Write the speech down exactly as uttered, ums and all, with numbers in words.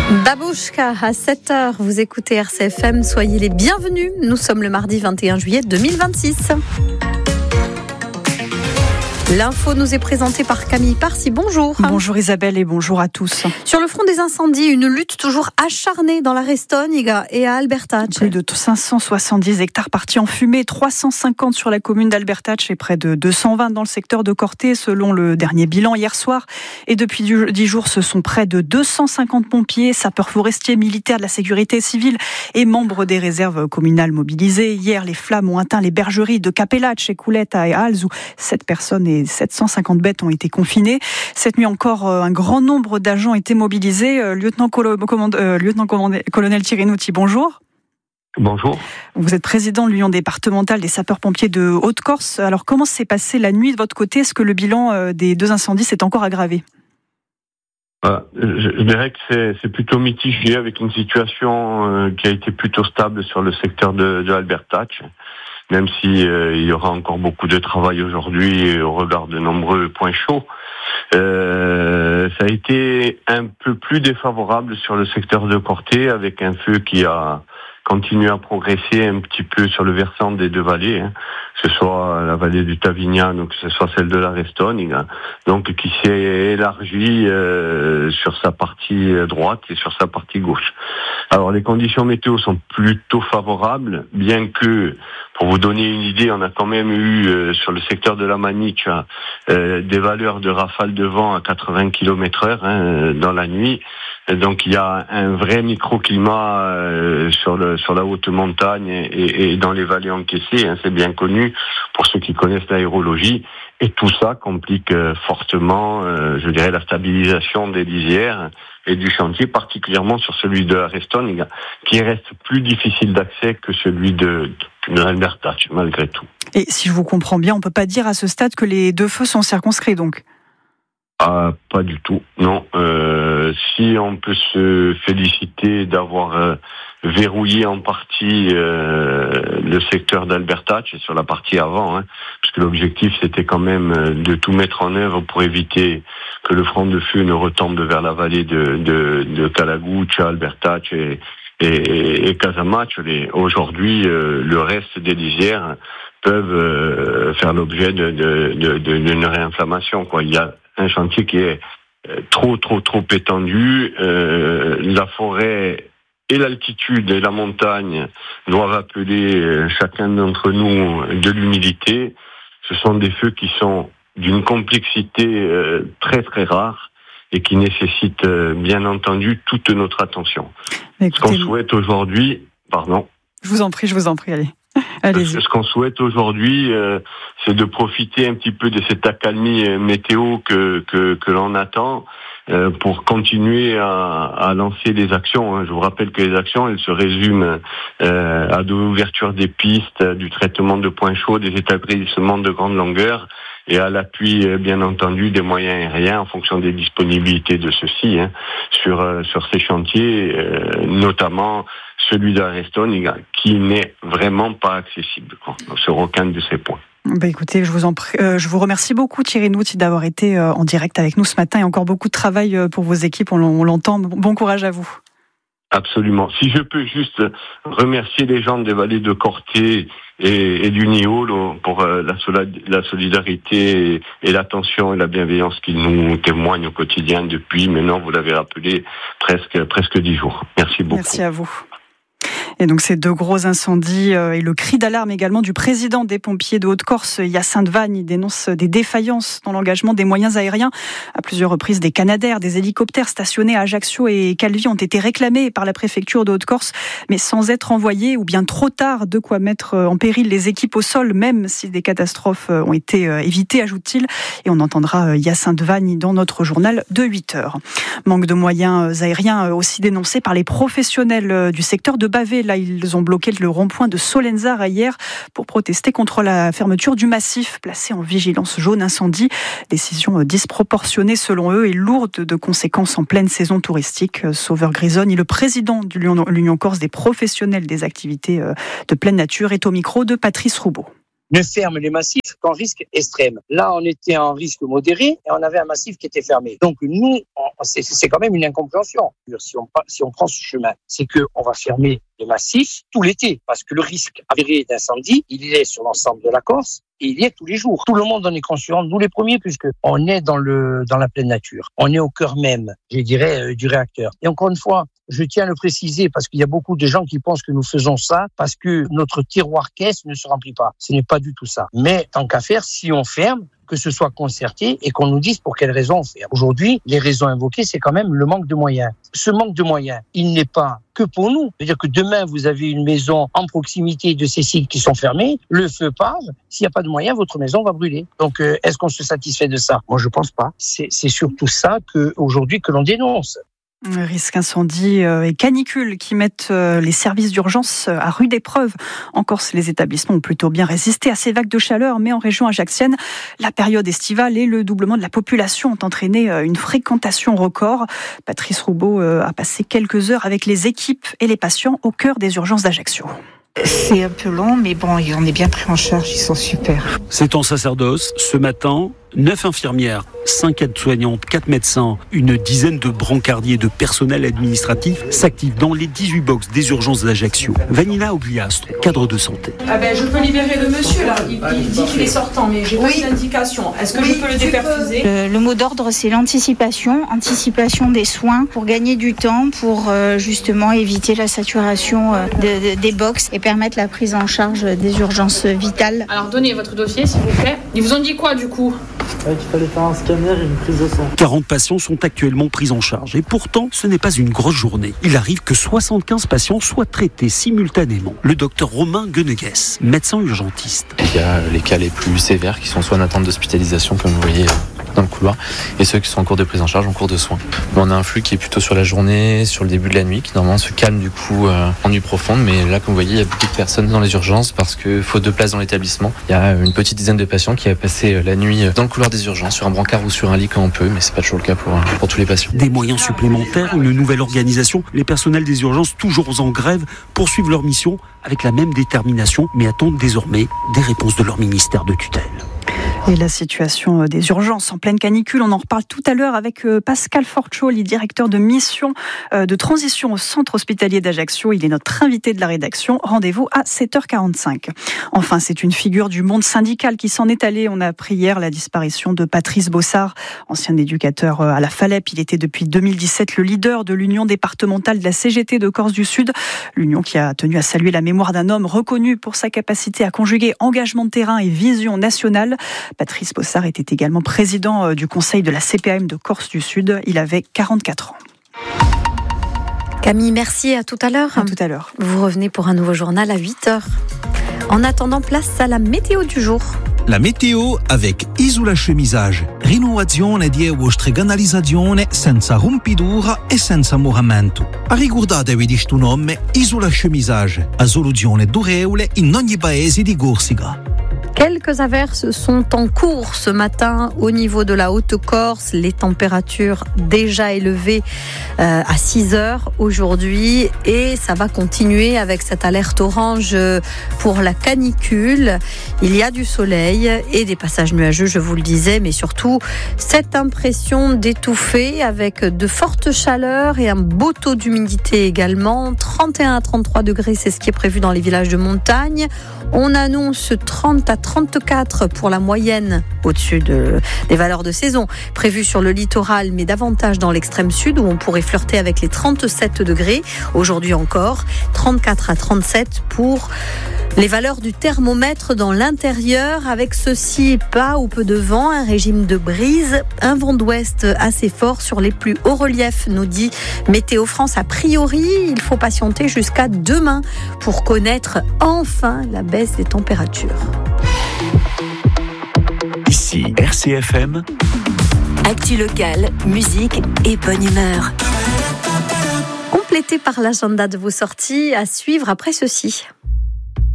Babouchka à sept heures, vous écoutez R C F M, soyez les bienvenus. Nous sommes le mardi vingt et un juillet deux mille vingt-six. L'info nous est présentée par Camille Parcy. Bonjour. Bonjour Isabelle et bonjour à tous. Sur le front des incendies, une lutte toujours acharnée dans la Restogne et à Albertach. Plus de cinq cent soixante-dix hectares partis en fumée, trois cent cinquante sur la commune d'Albertach et près de deux cent vingt dans le secteur de Corté selon le dernier bilan hier soir. Et depuis dix jours, ce sont près de deux cent cinquante pompiers, sapeurs forestiers, militaires de la sécurité civile et membres des réserves communales mobilisés. Hier, les flammes ont atteint les bergeries de Capelach et Couletta et Hals où sept personnes et sept cent cinquante bêtes ont été confinées. Cette nuit encore, un grand nombre d'agents étaient mobilisés. Lieutenant, Colo- commande, euh, Lieutenant commande, colonel Thierry Nouty, bonjour. Bonjour. Vous êtes président de l'Union départementale des sapeurs-pompiers de Haute-Corse. Alors comment s'est passée la nuit de votre côté ? Est-ce que le bilan des deux incendies s'est encore aggravé ? euh, je, je dirais que c'est, c'est plutôt mitigé avec une situation euh, qui a été plutôt stable sur le secteur de, de Albertach. Même si euh, il y aura encore beaucoup de travail aujourd'hui au regard de nombreux points chauds. Euh, ça a été un peu plus défavorable sur le secteur de Corté avec un feu qui a continué à progresser un petit peu sur le versant des deux vallées, hein, que ce soit la vallée du Tavignan ou que ce soit celle de la Restogne, hein, donc qui s'est élargie euh, sur sa partie droite et sur sa partie gauche. Alors les conditions météo sont plutôt favorables, bien que, pour vous donner une idée, on a quand même eu euh, sur le secteur de la Maniche euh, des valeurs de rafales de vent à quatre-vingts kilomètres heure hein, dans la nuit. Donc il y a un vrai microclimat euh, sur le sur la haute montagne et, et dans les vallées encaissées, hein, c'est bien connu pour ceux qui connaissent l'aérologie. Et tout ça complique euh, fortement, euh, je dirais, la stabilisation des lisières et du chantier, particulièrement sur celui de la Restogne, qui reste plus difficile d'accès que celui de, de Albertach, malgré tout. Et si je vous comprends bien, on ne peut pas dire à ce stade que les deux feux sont circonscrits, donc ? Ah, pas du tout, non. Euh, si on peut se féliciter d'avoir euh, verrouillé en partie euh, le secteur d'Albertach sur la partie avant, hein, parce que l'objectif c'était quand même de tout mettre en œuvre pour éviter que le front de feu ne retombe vers la vallée de, de, de Calagouche, Albertach et, et, et Casamance. Aujourd'hui, euh, le reste des lisières peuvent euh, faire l'objet de, de, de, de, d'une réinflammation, quoi. Il y a un chantier qui est trop, trop, trop étendu. Euh, la forêt et l'altitude et la montagne doivent appeler chacun d'entre nous de l'humilité. Ce sont des feux qui sont d'une complexité euh, très, très rare et qui nécessitent euh, bien entendu toute notre attention. Écoutez, ce qu'on souhaite aujourd'hui, pardon. Je vous en prie, je vous en prie, allez. Allez-y. Ce qu'on souhaite aujourd'hui, euh, c'est de profiter un petit peu de cette accalmie météo que que, que l'on attend euh, pour continuer à, à lancer des actions. Hein. Je vous rappelle que les actions, elles se résument euh, à de l'ouverture des pistes, du traitement de points chauds, des établissements de grande longueur et à l'appui, bien entendu, des moyens aériens en fonction des disponibilités de ceux-ci hein, sur euh, sur ces chantiers, euh, notamment celui de la Restogne, qui n'est vraiment pas accessible quoi, sur aucun de ces points. Bah écoutez, je vous en prie, euh, je vous remercie beaucoup Thierry Nouty d'avoir été euh, en direct avec nous ce matin et encore beaucoup de travail euh, pour vos équipes, on, on l'entend. Bon courage à vous. Absolument. Si je peux juste remercier les gens des vallées de Corté et, et du Niol pour euh, la, la solidarité et, et l'attention et la bienveillance qu'ils nous témoignent au quotidien depuis, maintenant vous l'avez rappelé, presque presque dix jours. Merci beaucoup. Merci à vous. Et donc ces deux gros incendies euh, et le cri d'alarme également du président des pompiers de Haute-Corse, Hyacinthe Vagne, il dénonce des défaillances dans l'engagement des moyens aériens. À plusieurs reprises, des Canadair, des hélicoptères stationnés à Ajaccio et Calvi ont été réclamés par la préfecture de Haute-Corse, mais sans être envoyés ou bien trop tard, de quoi mettre en péril les équipes au sol, même si des catastrophes ont été évitées, ajoute-t-il. Et on entendra Hyacinthe Vagne dans notre journal de huit heures. Manque de moyens aériens aussi dénoncé par les professionnels du secteur de Bavé. Là, ils ont bloqué le rond-point de Solenzar hier pour protester contre la fermeture du massif placé en vigilance jaune incendie. Décision disproportionnée selon eux et lourde de conséquences en pleine saison touristique. Sauveur Grisoni, le président de l'Union Corse des professionnels des activités de pleine nature, est au micro de Patrice Roubaud. ne ferme les massifs qu'en risque extrême. Là, on était en risque modéré et on avait un massif qui était fermé. Donc nous, on, c'est, c'est quand même une incompréhension. Si on, si on prend ce chemin, c'est qu'on va fermer les massifs tout l'été, parce que le risque avéré d'incendie, il est sur l'ensemble de la Corse. Et il y est tous les jours. Tout le monde en est conscient, nous les premiers, puisque on est dans le dans la pleine nature. On est au cœur même, je dirais, euh, du réacteur. Et encore une fois, je tiens à le préciser parce qu'il y a beaucoup de gens qui pensent que nous faisons ça parce que notre tiroir caisse ne se remplit pas. Ce n'est pas du tout ça. Mais tant qu'à faire, si on ferme, que ce soit concerté et qu'on nous dise pour quelles raisons on ferme. Aujourd'hui, les raisons invoquées, c'est quand même le manque de moyens. Ce manque de moyens, il n'est pas que pour nous. C'est-à-dire que demain, vous avez une maison en proximité de ces sites qui sont fermés, le feu part, s'il n'y a pas de moyens, votre maison va brûler. Donc, euh, est-ce qu'on se satisfait de ça ? Moi, je pense pas. C'est, c'est surtout ça que, aujourd'hui que l'on dénonce. Risque incendie et canicule qui mettent les services d'urgence à rude épreuve. En Corse, les établissements ont plutôt bien résisté à ces vagues de chaleur, mais en région ajaxienne, la période estivale et le doublement de la population ont entraîné une fréquentation record. Patrice Roubaud a passé quelques heures avec les équipes et les patients au cœur des urgences d'Ajaccio. C'est un peu long, mais bon, on est bien pris en charge, ils sont super. C'est en sacerdoce, ce matin, neuf infirmières, cinq aides-soignantes, quatre médecins, une dizaine de brancardiers et de personnel administratif s'activent dans les dix-huit box des urgences d'Ajaccio. Vanina Ogliastro, cadre de santé. Ah ben, je peux libérer le monsieur là, il, il dit qu'il est sortant, mais j'ai oui. pas d'indication. Est-ce que oui, je peux le déperfuser ? le, le mot d'ordre, c'est l'anticipation, anticipation des soins pour gagner du temps, pour euh, justement éviter la saturation euh, de, de, des box et permettre la prise en charge des urgences vitales. Alors donnez votre dossier s'il vous plaît. Ils vous ont dit quoi du coup ? Ouais, qu'il fallait faire un scanner et une prise de sang. quarante patients sont actuellement pris en charge et pourtant ce n'est pas une grosse journée. Il arrive que soixante-quinze patients soient traités simultanément. Le docteur Romain Guenegues, médecin urgentiste. Il y a les cas les plus sévères qui sont soit en attente d'hospitalisation comme vous voyez dans le couloir et ceux qui sont en cours de prise en charge, en cours de soins. On a un flux qui est plutôt sur la journée, sur le début de la nuit, qui normalement se calme du coup euh, en nuit profonde, mais là comme vous voyez il y a beaucoup de personnes dans les urgences parce que faute de place dans l'établissement, il y a une petite dizaine de patients qui a passé la nuit dans le couloir des urgences, sur un brancard ou sur un lit quand on peut, mais c'est pas toujours le cas pour, pour tous les patients. Des moyens supplémentaires, une nouvelle organisation, les personnels des urgences toujours en grève poursuivent leur mission avec la même détermination, mais attendent désormais des réponses de leur ministère de tutelle. Et la situation des urgences en pleine canicule, on en reparle tout à l'heure avec Pascal Forcioli, directeur de mission de transition au centre hospitalier d'Ajaccio. Il est notre invité de la rédaction. Rendez-vous à sept heures quarante-cinq. Enfin, c'est une figure du monde syndical qui s'en est allée. On a appris hier la disparition de Patrice Bossard, ancien éducateur à la Falep. Il était depuis deux mille dix-sept le leader de l'union départementale de la C G T de Corse du Sud. L'union qui a tenu à saluer la mémoire d'un homme reconnu pour sa capacité à conjuguer engagement de terrain et vision nationale. Patrice Bossard était également président du conseil de la C P A M de Corse du Sud. Il avait quarante-quatre ans. Camille, merci. À tout à l'heure. À tout à l'heure. Vous revenez pour un nouveau journal à huit heures. En attendant, place à la météo du jour. La météo avec Isola Chemisage. Rinnovazione di vostre canalizzazione senza rompidura e senza moramento. Ricordatevi di sto nome Isola Chemisage. A soluzione durevole in ogni paese di Corsica. Quelques averses sont en cours ce matin au niveau de la Haute-Corse. Les températures déjà élevées euh, à six heures aujourd'hui et ça va continuer avec cette alerte orange pour la canicule. Il y a du soleil et des passages nuageux, je vous le disais, mais surtout cette impression d'étouffer avec de fortes chaleurs et un beau taux d'humidité également. trente et un à trente-trois degrés, c'est ce qui est prévu dans les villages de montagne. On annonce trente à trente-quatre pour la moyenne au-dessus de, des valeurs de saison prévues sur le littoral, mais davantage dans l'extrême sud où on pourrait flirter avec les trente-sept degrés. Aujourd'hui encore, trente-quatre à trente-sept pour les valeurs du thermomètre dans l'intérieur. Avec ceci, pas ou peu de vent, un régime de brise, un vent d'ouest assez fort sur les plus hauts reliefs, nous dit Météo France. A priori, il faut patienter jusqu'à demain pour connaître enfin la baisse des températures. Ici R C F M. Actu locale, musique et bonne humeur. Complété par l'agenda de vos sorties à suivre après ceci.